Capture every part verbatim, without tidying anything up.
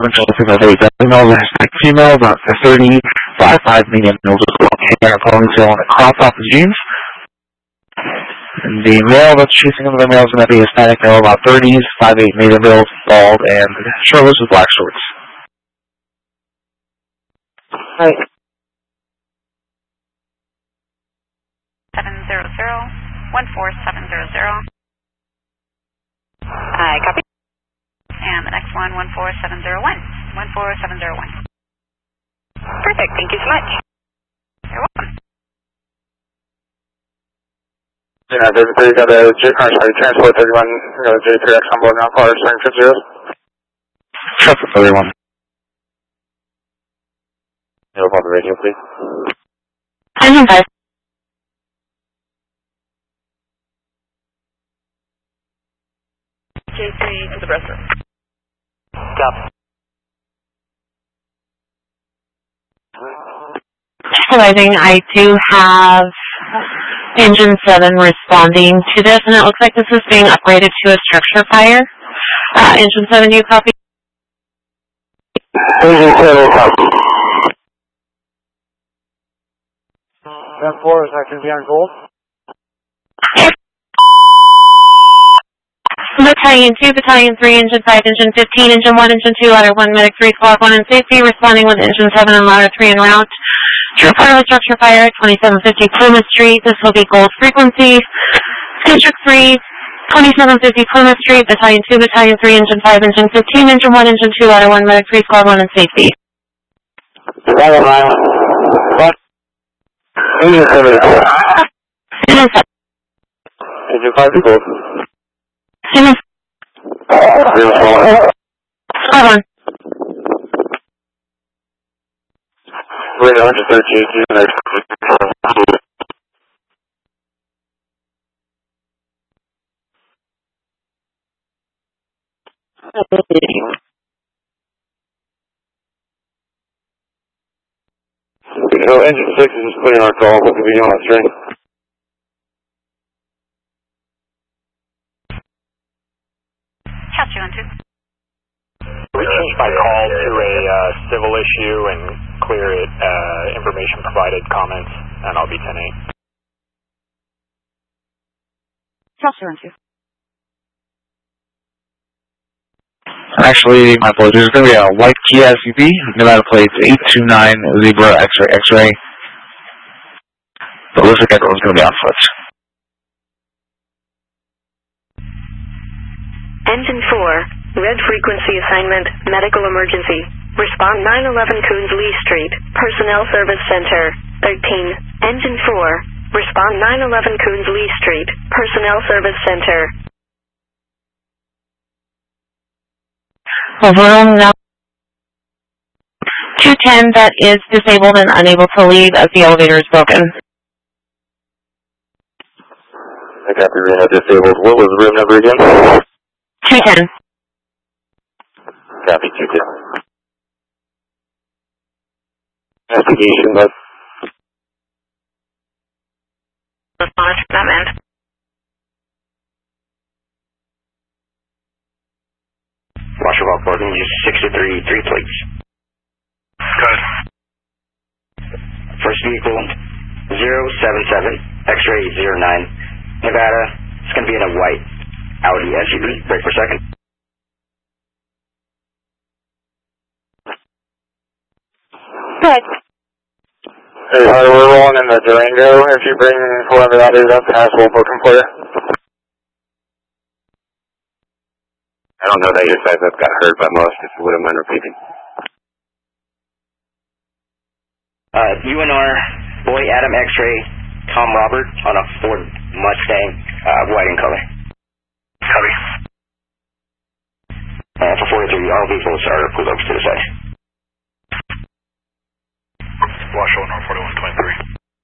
female hashtag female, about thirty, five, five medium males as well. Hair and ponytail and a crop top of jeans. And the male that's chasing him, the male is going to be Hispanic male, about thirties, five, eight medium males, bald, and shirtless with black shorts. Hi. seven zero zero, one four seven zero zero. Hi, copy. And the next one, one four seven zero one. one four seven zero one. Perfect, thank you so much. You're welcome. Yeah, David three, got a J, or sorry, Transport thirty-one, got a J three X on board now, caller, starting fifty zeros. Transport thirty-one. You'll call the radio, please. I'm five. J three to the breast room. Stop. Supervising, I do have engine seven responding to this, and it looks like this is being upgraded to a structure fire. Uh, engine seven, do you copy? Engine seven, copy. ten four is acting beyond gold. Battalion two, Battalion three, Engine five, Engine fifteen, Engine one, Engine two, Ladder one, Medic three, Squad one, and Safety, responding with Engine seven and Ladder three en route to report of a structure fire at twenty-seven fifty Plymouth Street. This will be gold frequency. District three, twenty-seven fifty Plymouth Street, Battalion two, Battalion three, Engine five, Engine fifteen, Engine one, Engine two, Ladder one, Medic three, Squad one, and Safety. Ladder nine. What? Engine seven. Engine seven. Engine five to gold. Engine Squad one. We're going to thirty-eight, you next. So engine six is just putting our call. What could be on that string? House two one two. We changed my call to a uh, civil issue and clear it, uh, information provided, comments, and I'll be ten eight. House two one two. Actually, my apologies, there's going to be a white Kia S U V, Nevada plates eight two nine Zebra X-ray X-ray. But it looks like everyone's going to be on foot. Engine four, red frequency assignment, medical emergency. Respond nine eleven Coons Lee Street, Personnel Service Center, thirteen. Engine four, respond nine eleven Coons Lee Street, Personnel Service Center. Overall, now two ten that is disabled and unable to leave as the elevator is broken. I got the Reno disabled. What was the room number again? two ten. Copy, two ten. Investigation, but Respond to that end. Washerwalk Morgan, use sixty-three, three plates. Good. First vehicle, zero seven seven, X-ray zero nine, Nevada. It's going to be in a white Audi S U V. Break for a second. Good. Hey, hi, we're rolling in the Durango. If you bring whoever that is up past, we'll book him for you. I don't know that your side that got hurt by most, if you wouldn't mind repeating. Uh, U N R, Boy Adam X-ray, Tom Robert on a Ford Mustang, uh, white in color. Copy. Uh, for forty-three, all vehicles are pulled over to the side. Wash O N R forty-one twenty-three.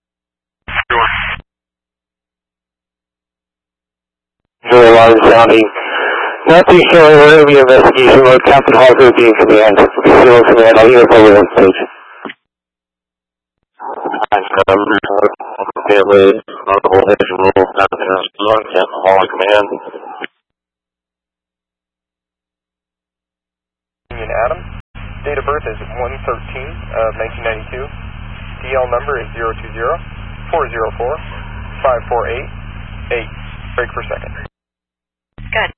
Very large sounding. Not too sure where the investigation mode. Captain Harper being command. Zero command. I'll leave it over on stage. Family, multiple hedge rule, Captain Hall in command. Adam? Date of birth is one thirteen of nineteen ninety-two. D L number is zero two zero, four zero four, five four eight, eight. Break per second. Good.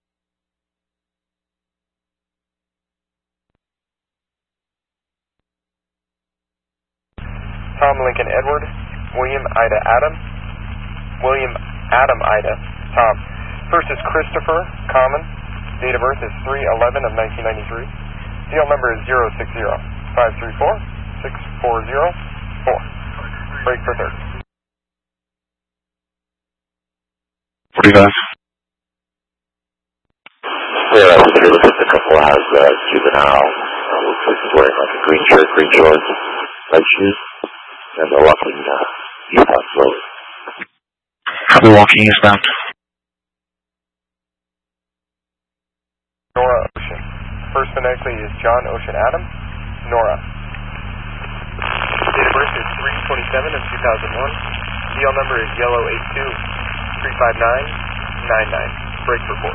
Tom Lincoln Edward, William Ida Adam, William Adam Ida, Tom. First is Christopher, common. Date of birth is three eleven of nineteen ninety-three. D L number is zero six zero, five three four, six four zero, four. Break for third. forty-five. Yeah, that's true. Looks like the couple has uh, juvenile. Uh, looks like he's wearing like a green shirt, green shorts, white shoes, and they're walking uh, eastbound slowly. Probably walking eastbound. Nora Ocean. First phonetically is John Ocean Adam, Nora. Date of birth is three twenty-seven of two thousand one. D L number is yellow eight two, three five nine, nine nine. Break report.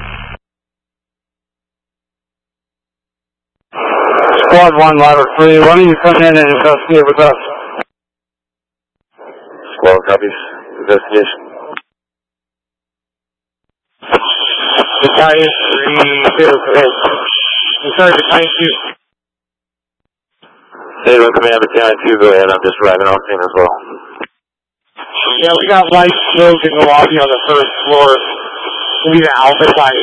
Squad one, ladder three, why don't you come in and investigate with us? Squad copies. Investigation. Battalion three, zero, eight. I'm sorry, Battalion two. Hey, one command, Battalion two, go ahead. I'm just arriving on scene as well. Yeah, we got light smoke in the lobby on the first floor. We need an alpha side.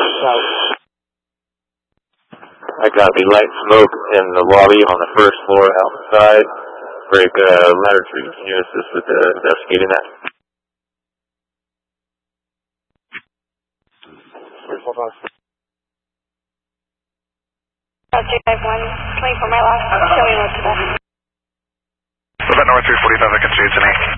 I got the light smoke in the lobby on the first floor, alpha side. Break, uh, ladder three. Can you assist with uh, investigating that? Hold on. J five one, twenty-four my last, show me what's the best. What about North three forty-five? I can see it's an eight.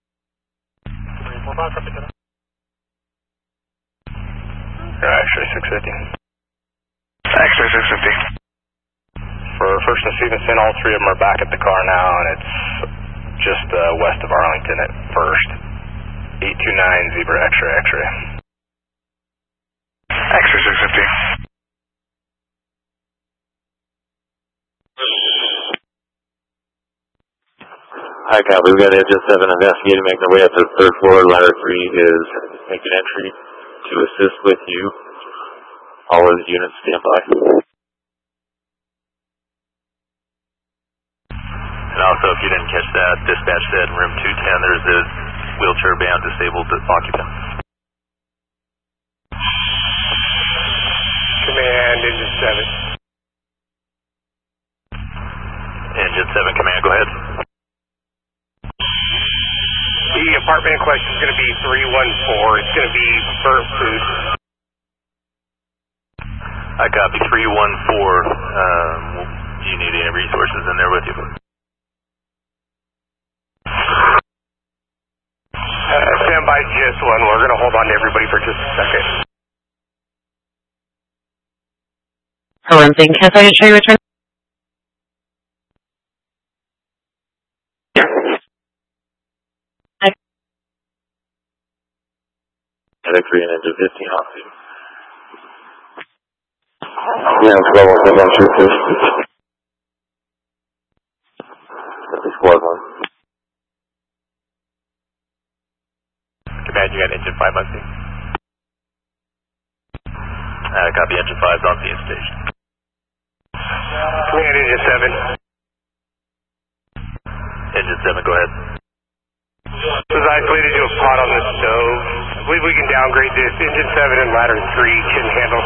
X-ray six fifty. X-ray six fifty. For First and Stevenson, all three of them are back at the car now, and it's just uh, west of Arlington at First. eight two nine, Zebra X-ray, X-ray. X-ray six fifty. Hi, Cowboy. We got Engine seven investigating, making their way up to the third floor. Ladder three is making entry to assist with you. All of the units stand by. And also, if you didn't catch that, dispatch said in room two ten there's a wheelchair-bound disabled occupant. Command, Engine seven. Engine seven, command, go ahead. The apartment in question is going to be three one four. It's going to be Burnt Food. I copy three one four. Um, do you need any resources in there with you? Uh, stand by G S one. We're going to hold on to everybody for just a second. Hello, thank you. Can I show you return? Medic three and Engine fifteen off you. Yeah, I'm twelve one seven, I'm sure first. That's the squad one. Command, you got engine five on scene. Uh, copy, engine five's on scene station. Command, Engine seven. Engine seven, go ahead. This is isolated to a pot on the stove. I believe we can downgrade this. Engine seven and ladder three can handle.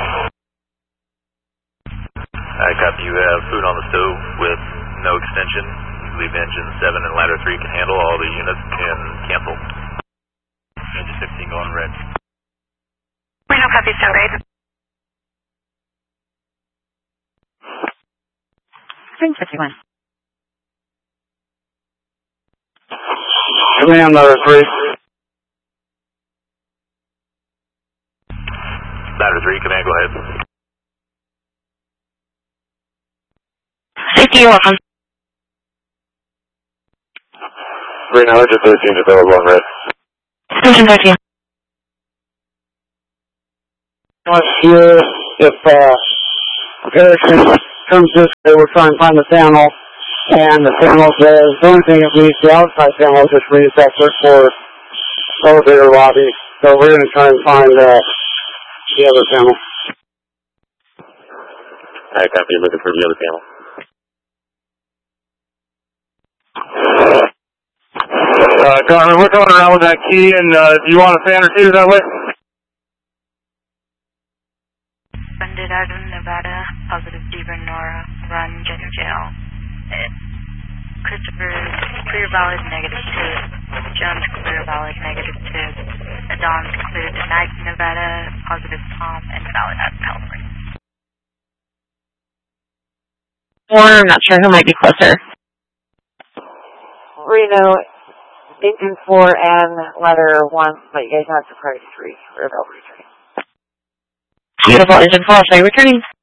I copy, you have food on the stove with no extension. You believe engine seven and ladder three can handle. All the units can cancel. Engine fifteen going red. We don't copy downgrade. Engine fifty-one. Command, ladder three. Ladder three, command, go ahead. Safety, you're welcome. Three now, Engine thirteen is available on red. Engine thirteen. I'm not sure if uh, Erickson comes this way, we're trying to find the panel, and the panel says the only thing that leaves the outside panel is just reads that third floor elevator lobby. So we're going to try and find uh, the other panel. I copy, looking for the other panel. Uh, Carmen, we're going around with that key, and uh, do you want a fan or two that way? Funded out of Nevada, positive Deaver Nora, run Jenny Jail. Christopher, clear valid, negative two. Jones, clear valid, negative two. Adam's clear denied Nevada, positive Tom, and valid out of California. Or I'm not sure who might be closer. Reno, engine four and ladder one, but you guys have to priority three, or about returning. Beautiful, engine four, so you're returning.